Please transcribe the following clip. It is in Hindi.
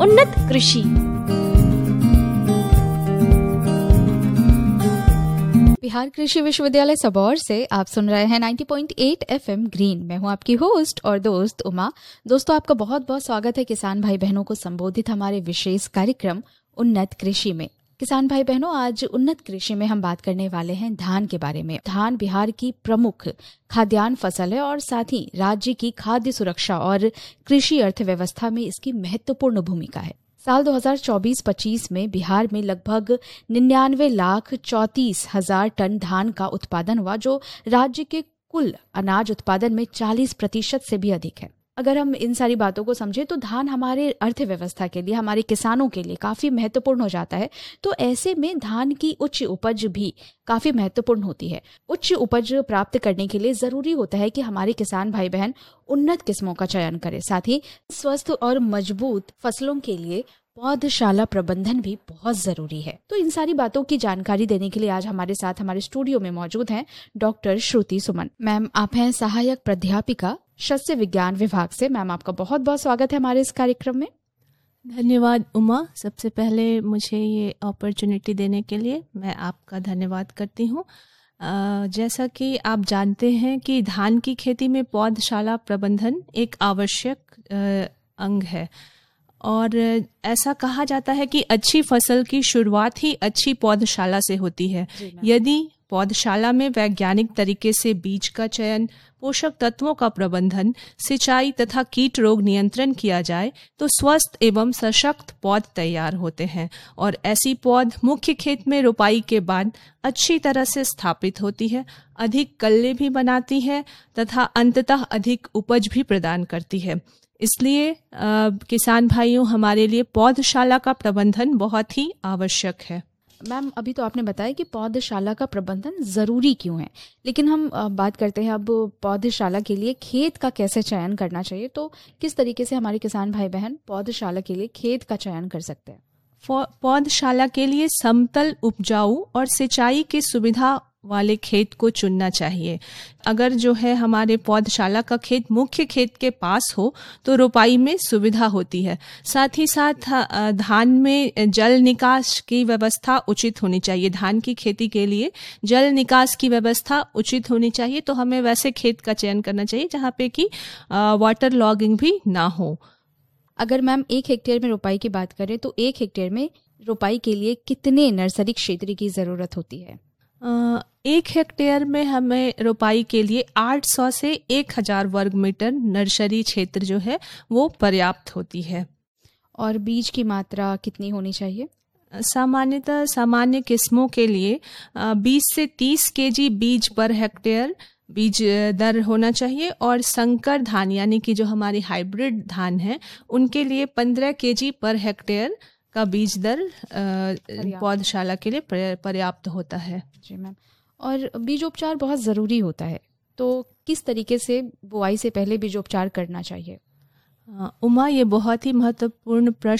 उन्नत कृषि। बिहार कृषि विश्वविद्यालय सबौर से आप सुन रहे हैं 90.8 FM ग्रीन। मैं हूं आपकी होस्ट और दोस्त उमा। दोस्तों, आपका बहुत बहुत स्वागत है किसान भाई बहनों को संबोधित हमारे विशेष कार्यक्रम उन्नत कृषि में। किसान भाई बहनों, आज उन्नत कृषि में हम बात करने वाले हैं धान के बारे में। धान बिहार की प्रमुख खाद्यान्न फसल है और साथ ही राज्य की खाद्य सुरक्षा और कृषि अर्थव्यवस्था में इसकी महत्वपूर्ण भूमिका है। साल 2024-25 में बिहार में लगभग 99,34,000 टन धान का उत्पादन हुआ, जो राज्य के कुल अनाज उत्पादन में 40% से भी अधिक है। अगर हम इन सारी बातों को समझें तो धान हमारे अर्थव्यवस्था के लिए, हमारे किसानों के लिए काफी महत्वपूर्ण हो जाता है। तो ऐसे में धान की उच्च उपज भी काफी महत्वपूर्ण होती है। उच्च उपज प्राप्त करने के लिए जरूरी होता है कि हमारे किसान भाई बहन उन्नत किस्मों का चयन करें। साथ ही स्वस्थ और मजबूत फसलों के लिए पौधशाला प्रबंधन भी बहुत जरूरी है। तो इन सारी बातों की जानकारी देने के लिए आज हमारे साथ हमारे स्टूडियो में मौजूद हैं डॉक्टर श्रुति सुमन मैम। आप हैं सहायक प्राध्यापिका शस्य विज्ञान विभाग से। मैम, आपका बहुत बहुत स्वागत है हमारे इस कार्यक्रम में। धन्यवाद उमा। सबसे पहले मुझे ये अपॉर्चुनिटी देने के लिए मैं आपका धन्यवाद करती हूँ। जैसा कि आप जानते हैं कि धान की खेती में पौधशाला प्रबंधन एक आवश्यक अंग है और ऐसा कहा जाता है कि अच्छी फसल की शुरुआत ही अच्छी पौधशाला से होती है। यदि पौधशाला में वैज्ञानिक तरीके से बीज का चयन, पोषक तत्वों का प्रबंधन, सिंचाई तथा कीट रोग नियंत्रण किया जाए तो स्वस्थ एवं सशक्त पौध तैयार होते हैं और ऐसी पौध मुख्य खेत में रोपाई के बाद अच्छी तरह से स्थापित होती है, अधिक कल्ले भी बनाती है तथा अंततः अधिक उपज भी प्रदान करती है। इसलिए किसान भाइयों, हमारे लिए पौधशाला का प्रबंधन बहुत ही आवश्यक है। मैम, अभी तो आपने बताया कि पौधशाला का प्रबंधन जरूरी क्यों है, लेकिन हम बात करते हैं अब पौधशाला के लिए खेत का कैसे चयन करना चाहिए। तो किस तरीके से हमारे किसान भाई बहन पौधशाला के लिए खेत का चयन कर सकते हैं? पौधशाला के लिए समतल, उपजाऊ और सिंचाई की सुविधा वाले खेत को चुनना चाहिए। अगर जो है हमारे पौधशाला का खेत मुख्य खेत के पास हो तो रोपाई में सुविधा होती है। साथ ही साथ धान में जल निकास की व्यवस्था उचित होनी चाहिए। धान की खेती के लिए जल निकास की व्यवस्था उचित होनी चाहिए। तो हमें वैसे खेत का चयन करना चाहिए जहाँ पे कि वाटर लॉगिंग भी ना हो। अगर मैम 1 हेक्टेयर में रोपाई की बात करें तो 1 हेक्टेयर में रोपाई के लिए कितने नर्सरी क्षेत्र की जरूरत होती है? 1 हेक्टेयर में हमें रोपाई के लिए 800 से 1000 वर्ग मीटर नर्सरी क्षेत्र जो है वो पर्याप्त होती है। और बीज की मात्रा कितनी होनी चाहिए? सामान्यतः सामान्य किस्मों के लिए 20 से 30 केजी बीज पर हेक्टेयर बीज दर होना चाहिए और संकर धान यानी कि जो हमारी हाइब्रिड धान है उनके लिए 15 केजी पर हेक्टेयर का बीज दर पौधशाला के लिए पर्याप्त होता है। जी मैम। और बीजोपचार बहुत ज़रूरी होता है, तो किस तरीके से बुआई से पहले बीजोपचार करना चाहिए? उमा, ये बहुत ही महत्वपूर्ण प्रश्न